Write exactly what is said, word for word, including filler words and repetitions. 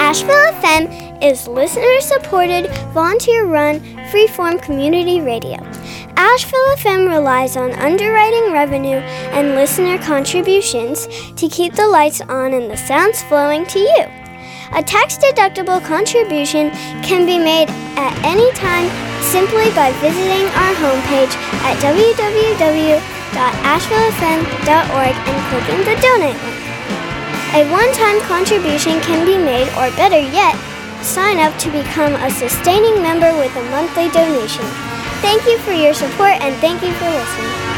Asheville F M is listener-supported, volunteer-run, free-form community radio. Asheville F M relies on underwriting revenue and listener contributions to keep the lights on and the sounds flowing to you. A tax-deductible contribution can be made at any time simply by visiting our homepage at w w w dot asheville f m dot org and clicking the donate link. A one-time contribution can be made, or better yet, sign up to become a sustaining member with a monthly donation. Thank you for your support and thank you for listening.